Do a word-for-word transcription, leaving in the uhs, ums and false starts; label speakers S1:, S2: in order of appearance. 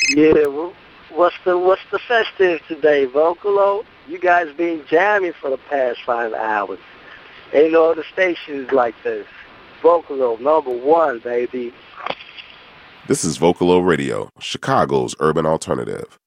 S1: Yeah, well, what's the what's the festive today, Vocalo? You guys been jamming for the past five hours. Ain't no other stations like this. Vocalo, number one, baby.
S2: This is Vocalo Radio, Chicago's urban alternative.